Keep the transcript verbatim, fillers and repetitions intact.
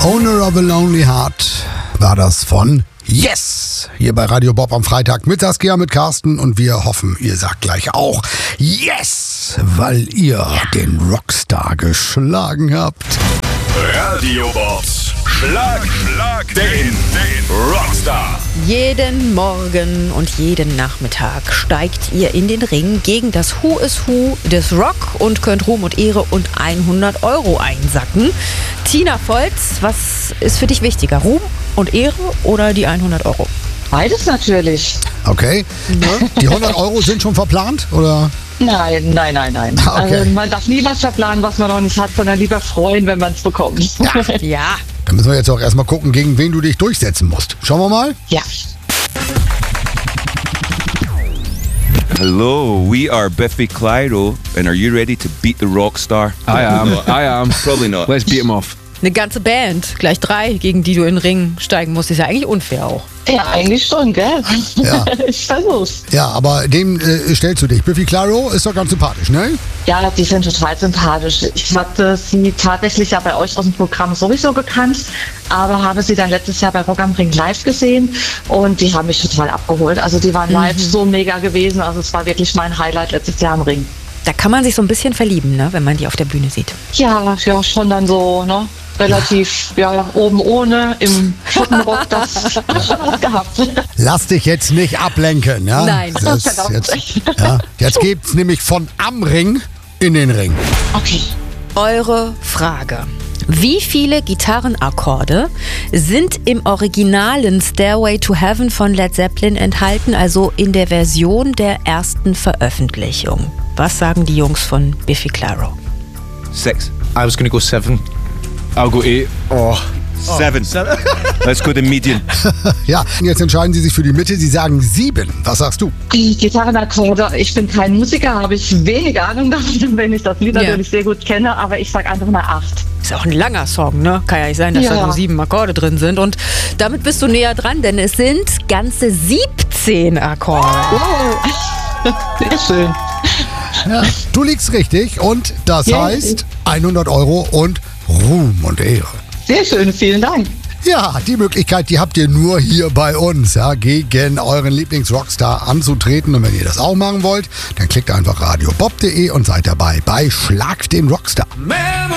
Owner of a Lonely Heart war das von Yes! Hier bei Radio Bob am Freitag mit Saskia, mit Carsten und wir hoffen, ihr sagt gleich auch Yes! Weil ihr ja. den Rockstar geschlagen habt. Radio Bobs Schlag, Schlag den, den Rockstar. Jeden Morgen und jeden Nachmittag steigt ihr in den Ring gegen das Who is Who des Rock und könnt Ruhm und Ehre und hundert Euro einsacken. Tina Volz, was ist für dich wichtiger, Ruhm und Ehre oder die hundert Euro? Beides natürlich. Okay. Ne? Die hundert Euro sind schon verplant, oder? Nein, nein, nein, nein. Okay. Also man darf nie was verplanen, was man noch nicht hat, sondern lieber freuen, wenn man es bekommt. Ja. Ja. Dann müssen wir jetzt auch erstmal gucken, gegen wen du dich durchsetzen musst. Schauen wir mal. Ja. Hello, we are Biffy Clyro, and are you ready to beat the rock star? I am, I am. Probably not. Let's beat him off. Eine ganze Band, gleich drei, gegen die du in den Ring steigen musst, ist ja eigentlich unfair auch. Ja, eigentlich schon, gell? Ja. Ich versuch's. Ja, aber dem äh, stellst du dich. Biffy Clyro ist doch ganz sympathisch, ne? Ja, die sind total sympathisch. Ich hatte sie tatsächlich ja bei euch aus dem Programm sowieso gekannt, aber habe sie dann letztes Jahr bei Rock am Ring live gesehen und die haben mich total abgeholt. Also die waren live mhm. so mega gewesen, also es war wirklich mein Highlight letztes Jahr im Ring. Da kann man sich so ein bisschen verlieben, ne, wenn man die auf der Bühne sieht. Ja, ja, schon dann so, ne? Relativ, ja, oben ohne, im Schottenrock, das hat schon was gehabt. Lass dich jetzt nicht ablenken, ja? Nein. Das ist jetzt, ja, jetzt geht's nämlich von am Ring in den Ring. Okay. Eure Frage. Wie viele Gitarrenakkorde sind im originalen Stairway to Heaven von Led Zeppelin enthalten, also in der Version der ersten Veröffentlichung? Was sagen die Jungs von Biffy Clyro? Six. I was going to go seven. I'll go eight. Oh. Seven. Seven. Let's go the median. Ja, jetzt entscheiden sie sich für die Mitte. Sie sagen sieben. Was sagst du? Die Gitarrenakkorde, ich bin kein Musiker, habe ich wenig Ahnung davon, wenn ich das Lied Ja. natürlich sehr gut kenne, aber ich sag einfach mal acht. Ist auch ein langer Song, ne? Kann ja nicht sein, dass Ja. da nur sieben Akkorde drin sind. Und damit bist du näher dran, denn es sind ganze siebzehn Akkorde. Wow. Sehr schön. Ja, du liegst richtig und das Ja. heißt hundert Euro und Ruhm und Ehre. Sehr schön, vielen Dank. Ja, die Möglichkeit, die habt ihr nur hier bei uns, ja, gegen euren Lieblingsrockstar anzutreten. Und wenn ihr das auch machen wollt, dann klickt einfach radiobob punkt de und seid dabei bei Schlag den Rockstar.